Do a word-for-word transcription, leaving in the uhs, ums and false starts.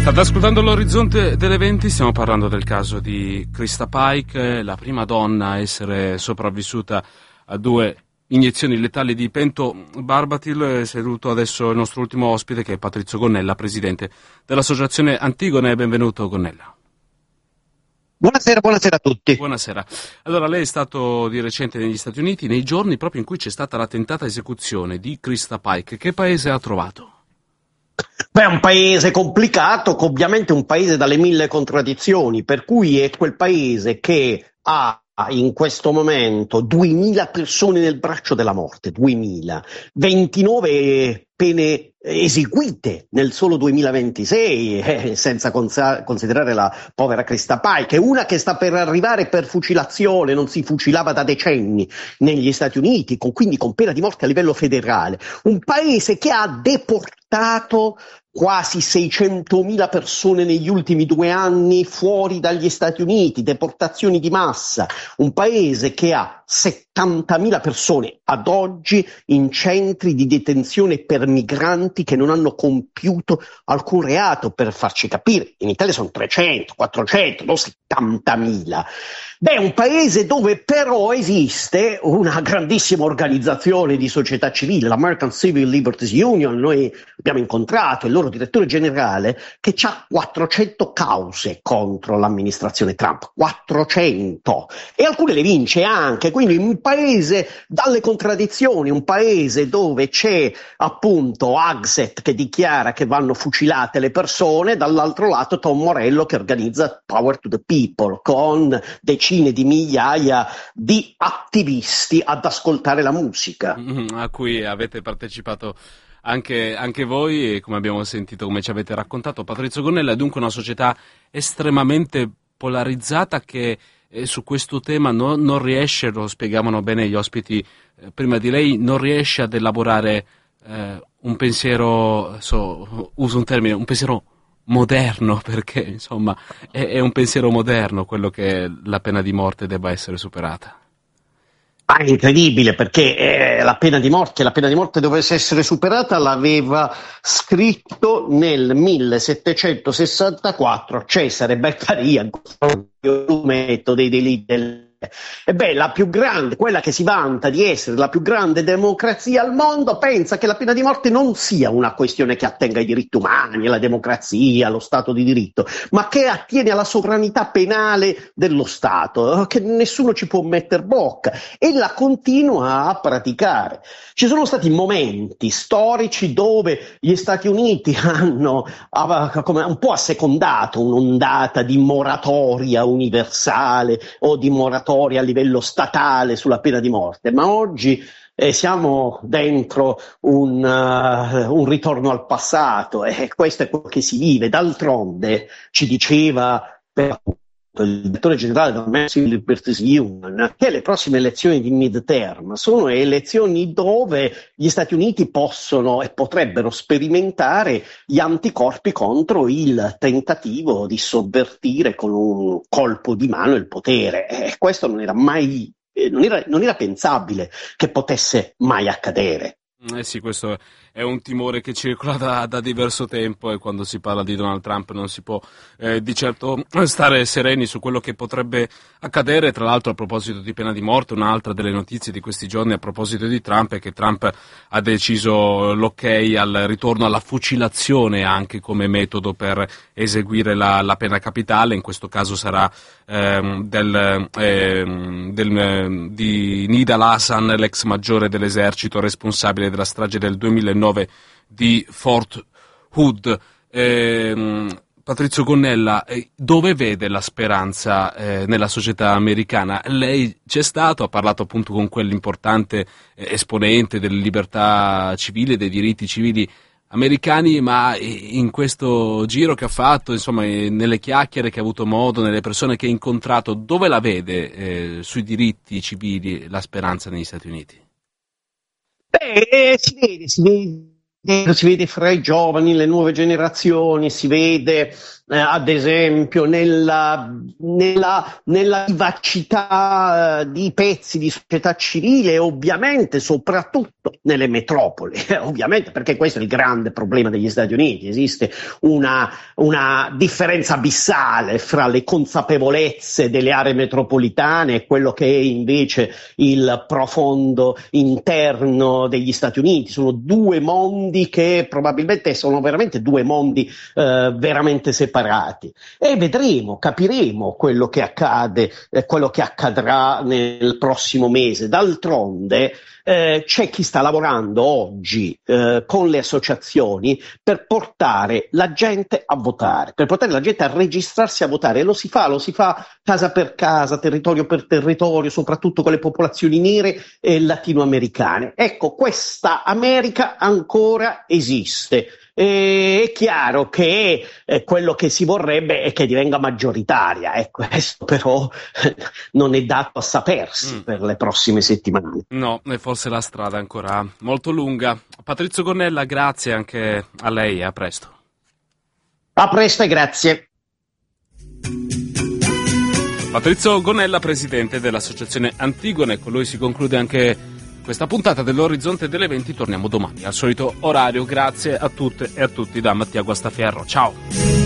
State ascoltando l'Orizzonte delle venti, stiamo parlando del caso di Krista Pike, la prima donna a essere sopravvissuta a due iniezioni letali di pentobarbatil. Seduto adesso il nostro ultimo ospite, che è Patrizio Gonnella, presidente dell'associazione Antigone. Benvenuto, Gonnella. Buonasera, buonasera a tutti. Buonasera. Allora, lei è stato di recente negli Stati Uniti, nei giorni proprio in cui c'è stata la tentata esecuzione di Krista Pike. Che paese ha trovato? Beh, è un paese complicato, ovviamente un paese dalle mille contraddizioni, per cui è quel paese che ha in questo momento duemila persone nel braccio della morte, duemila, ventinove pene eseguite nel solo duemilaventisei, eh, senza consa- considerare la povera Krista Pike, una che sta per arrivare per fucilazione, non si fucilava da decenni negli Stati Uniti, con, quindi con pena di morte a livello federale, un paese che ha deportato quasi seicentomila persone negli ultimi due anni fuori dagli Stati Uniti, deportazioni di massa, un paese che ha settantamila persone ad oggi in centri di detenzione per migranti che non hanno compiuto alcun reato. Per farci capire, in Italia sono trecento, quattrocento, non settantamila. Beh, un paese dove però esiste una grandissima organizzazione di società civile, l'American Civil Liberties Union. Noi abbiamo incontrato il loro direttore generale, che ha quattrocento cause contro l'amministrazione Trump, quattrocento, e alcune le vince anche. Quindi un paese dalle contraddizioni, un paese dove c'è appunto Hegseth che dichiara che vanno fucilate le persone, dall'altro lato Tom Morello che organizza Power to the People con decine di migliaia di attivisti ad ascoltare la musica. A cui avete partecipato anche, anche voi, e come abbiamo sentito, come ci avete raccontato. Patrizio Gonnella è dunque una società estremamente polarizzata che eh, su questo tema no, non riesce, lo spiegavano bene gli ospiti eh, prima di lei, non riesce ad elaborare eh, un pensiero, so, uso un termine, un pensiero moderno, perché insomma è, è un pensiero moderno quello che la pena di morte debba essere superata. Ah, è incredibile, perché eh, la pena di morte, la pena di morte dovesse essere superata l'aveva scritto nel millesettecentosessantaquattro Cesare Beccaria, fumetto dei delitti del... E beh, la più grande, quella che si vanta di essere la più grande democrazia al mondo, pensa che la pena di morte non sia una questione che attenga ai diritti umani, alla democrazia, allo Stato di diritto, ma che attiene alla sovranità penale dello Stato, che nessuno ci può metter bocca, e la continua a praticare. Ci sono stati momenti storici dove gli Stati Uniti hanno come un po' assecondato un'ondata di moratoria universale o di moratoria a livello statale sulla pena di morte, ma oggi eh, siamo dentro un, uh, un ritorno al passato, e questo è quello che si vive. D'altronde ci diceva per il direttore generale della Civil Liberties Union che le prossime elezioni di midterm sono elezioni dove gli Stati Uniti possono e potrebbero sperimentare gli anticorpi contro il tentativo di sovvertire con un colpo di mano il potere, e questo non era mai, non era, non era pensabile che potesse mai accadere. Eh sì, questo è un timore che circola da, da diverso tempo, e quando si parla di Donald Trump non si può eh, di certo stare sereni su quello che potrebbe accadere. Tra l'altro, a proposito di pena di morte, un'altra delle notizie di questi giorni a proposito di Trump è che Trump ha deciso l'ok al ritorno alla fucilazione anche come metodo per eseguire la, la pena capitale. In questo caso sarà ehm, del, ehm, del, di Nidal Hasan, l'ex maggiore dell'esercito responsabile della strage del duemilanove di Fort Hood. Eh, Patrizio Gonnella, eh, dove vede la speranza eh, nella società americana? Lei c'è stato, ha parlato appunto con quell'importante eh, esponente delle libertà civili e dei diritti civili americani, ma in questo giro che ha fatto, insomma, nelle chiacchiere che ha avuto modo, nelle persone che ha incontrato, dove la vede eh, sui diritti civili la speranza negli Stati Uniti? Beh, si vede, si vede, si vede fra i giovani, le nuove generazioni, si vede eh, ad esempio nella, nella, nella vivacità eh, di pezzi di società civile e ovviamente soprattutto nelle metropoli, ovviamente, perché questo è il grande problema degli Stati Uniti. Esiste una, una differenza abissale fra le consapevolezze delle aree metropolitane e quello che è invece il profondo interno degli Stati Uniti. Sono due mondi che probabilmente sono veramente due mondi eh, veramente separati, e vedremo, capiremo quello che accade, eh, quello che accadrà nel prossimo mese. D'altronde Eh, c'è chi sta lavorando oggi eh, con le associazioni per portare la gente a votare, per portare la gente a registrarsi a votare, e lo si fa, lo si fa casa per casa, territorio per territorio, soprattutto con le popolazioni nere e latinoamericane. Ecco, questa America ancora esiste. E è chiaro che eh, quello che si vorrebbe è che divenga maggioritaria, e questo però non è dato a sapersi mm. per le prossime settimane. No, e forse la strada è ancora molto lunga. Patrizio Gonnella, grazie anche a lei, a presto. A presto e grazie. Patrizio Gonnella, presidente dell'associazione Antigone. Con lui si conclude anche questa puntata dell'Orizzonte delle venti. Torniamo domani al solito orario. Grazie a tutte e a tutti da Mattia Guastaferro. Ciao.